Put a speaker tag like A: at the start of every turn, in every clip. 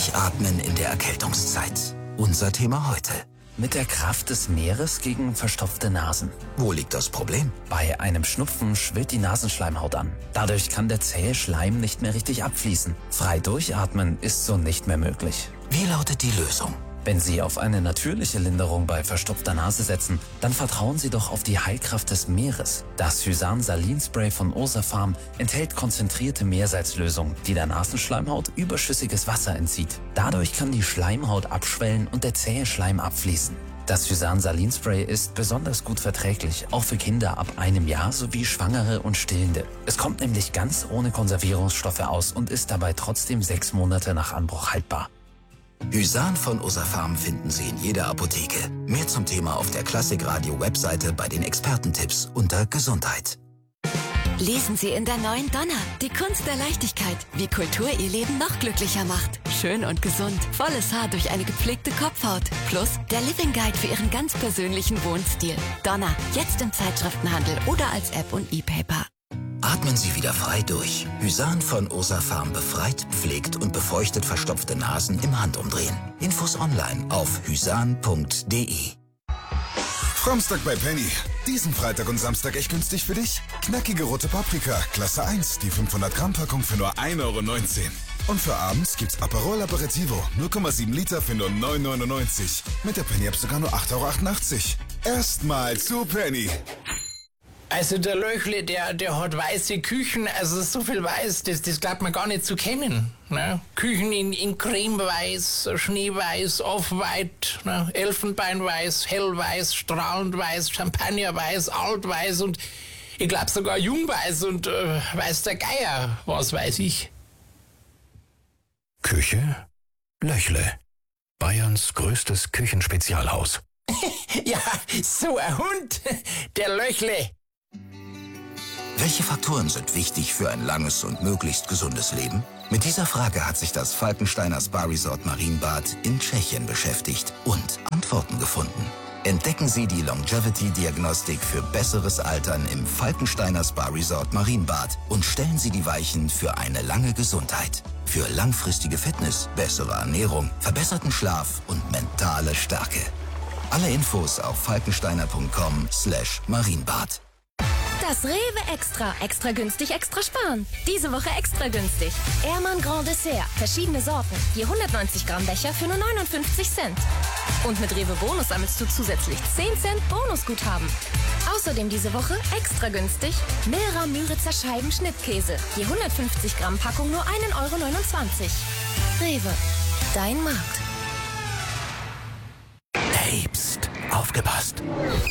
A: Durchatmen in der Erkältungszeit. Unser Thema heute.
B: Mit der Kraft des Meeres gegen verstopfte Nasen.
A: Wo liegt das Problem?
B: Bei einem Schnupfen schwillt die Nasenschleimhaut an. Dadurch kann der zähe Schleim nicht mehr richtig abfließen. Frei durchatmen ist so nicht mehr möglich.
A: Wie lautet die Lösung?
B: Wenn Sie auf eine natürliche Linderung bei verstopfter Nase setzen, dann vertrauen Sie doch auf die Heilkraft des Meeres. Das Hysan-Salin-Spray von Osafarm enthält konzentrierte Meersalzlösung, die der Nasenschleimhaut überschüssiges Wasser entzieht. Dadurch kann die Schleimhaut abschwellen und der zähe Schleim abfließen. Das Hysan-Salin-Spray ist besonders gut verträglich, auch für Kinder ab 1 Jahr sowie Schwangere und Stillende. Es kommt nämlich ganz ohne Konservierungsstoffe aus und ist dabei trotzdem 6 Monate nach Anbruch haltbar.
A: Hysan von Osafarm finden Sie in jeder Apotheke. Mehr zum Thema auf der Klassikradio-Webseite bei den Expertentipps unter Gesundheit.
C: Lesen Sie in der neuen Donner. Die Kunst der Leichtigkeit. Wie Kultur Ihr Leben noch glücklicher macht. Schön und gesund. Volles Haar durch eine gepflegte Kopfhaut. Plus der Living Guide für Ihren ganz persönlichen Wohnstil. Donner. Jetzt im Zeitschriftenhandel oder als App und E-Paper.
A: Atmen Sie wieder frei durch. Hysan von Osafarm befreit, pflegt und befeuchtet verstopfte Nasen im Handumdrehen. Infos online auf hysan.de.
D: Samstag bei Penny. Diesen Freitag und Samstag echt günstig für dich? Knackige rote Paprika, Klasse 1, die 500 Gramm Packung für nur 1,19 €. Und für abends gibt's Aperol Aperitivo, 0,7 Liter für nur 9,99 €. Mit der Penny App sogar nur 8,88 €. Erstmal zu Penny.
E: Also der Löchle, der hat weiße Küchen, also so viel weiß, das glaubt man gar nicht zu kennen. Ne? Küchen in cremeweiß, schneeweiß, off-white, ne? Elfenbeinweiß, hellweiß, strahlend weiß, champagnerweiß, altweiß und ich glaube sogar jungweiß und weiß der Geier, was weiß ich.
F: Küche? Löchle. Bayerns größtes Küchenspezialhaus.
E: Ja, so ein Hund, der Löchle.
A: Welche Faktoren sind wichtig für ein langes und möglichst gesundes Leben? Mit dieser Frage hat sich das Falkensteiner Spa Resort Marienbad in Tschechien beschäftigt und Antworten gefunden. Entdecken Sie die Longevity-Diagnostik für besseres Altern im Falkensteiner Spa Resort Marienbad und stellen Sie die Weichen für eine lange Gesundheit. Für langfristige Fitness, bessere Ernährung, verbesserten Schlaf und mentale Stärke. Alle Infos auf falkensteiner.com/Marienbad.
G: Das Rewe Extra. Extra günstig, extra sparen. Diese Woche extra günstig. Ehrmann Grand Dessert. Verschiedene Sorten. Je 190 Gramm Becher für nur 59 Cent. Und mit Rewe Bonus sammelst du zusätzlich 10 Cent Bonusguthaben. Außerdem diese Woche extra günstig Milra Müritzer Scheiben Schnittkäse. Je 150 Gramm Packung nur 1,29 €. Rewe. Dein Markt.
F: Hey, pst, aufgepasst.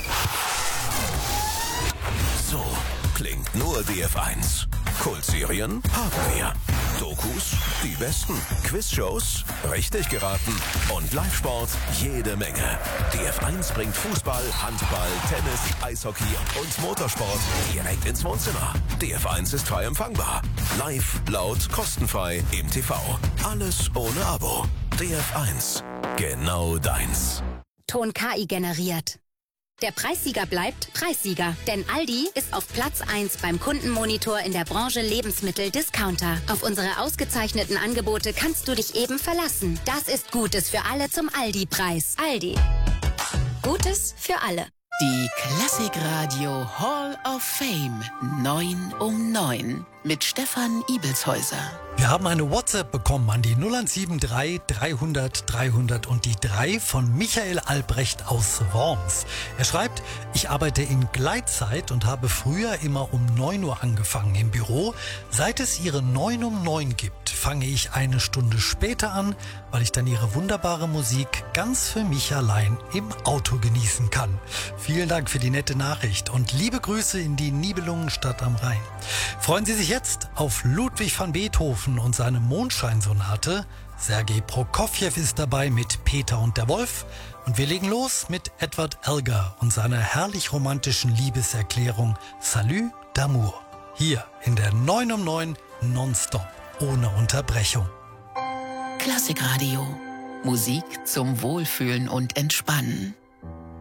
F: So klingt nur DF1. Kultserien haben wir. Dokus, die besten. Quizshows, richtig geraten. Und Live-Sport, jede Menge. DF1 bringt Fußball, Handball, Tennis, Eishockey und Motorsport direkt ins Wohnzimmer. DF1 ist frei empfangbar. Live, laut, kostenfrei im TV. Alles ohne Abo. DF1. Genau deins.
H: Ton KI generiert. Der Preissieger bleibt Preissieger, denn Aldi ist auf Platz 1 beim Kundenmonitor in der Branche Lebensmittel-Discounter. Auf unsere ausgezeichneten Angebote kannst du dich eben verlassen. Das ist Gutes für alle zum Aldi-Preis. Aldi. Gutes für alle.
I: Die Klassikradio Hall of Fame 9 um 9 mit Stefan Ibelshäuser.
J: Wir haben eine WhatsApp bekommen an die 0173 300 300 und die 3 von Michael Albrecht aus Worms. Er schreibt, ich arbeite in Gleitzeit und habe früher immer um 9 Uhr angefangen im Büro. Seit es ihre 9 um 9 gibt, fange ich eine Stunde später an, weil ich dann ihre wunderbare Musik ganz für mich allein im Auto genießen kann. Vielen Dank für die nette Nachricht und liebe Grüße in die Nibelungenstadt am Rhein. Freuen Sie sich jetzt auf Ludwig van Beethoven und seine Mondscheinsonate. Sergei Prokofjew ist dabei mit Peter und der Wolf. Und wir legen los mit Edward Elgar und seiner herrlich romantischen Liebeserklärung Salut d'amour. Hier in der 9 um 9 nonstop, ohne Unterbrechung.
I: Klassikradio. Musik zum Wohlfühlen und Entspannen.